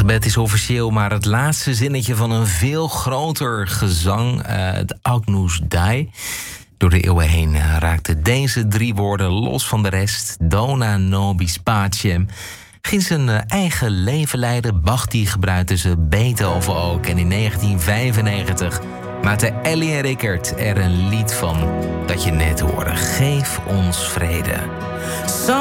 gebed is officieel maar het laatste zinnetje van een veel groter gezang, het Agnus Dei. Door de eeuwen heen raakten deze 3 woorden los van de rest. Dona nobis pacem. Ging zijn eigen leven leiden. Bach die gebruikte ze, Beethoven ook. En in 1995 maakte Ellie en Rickert er een lied van dat je net hoorde. Geef ons vrede.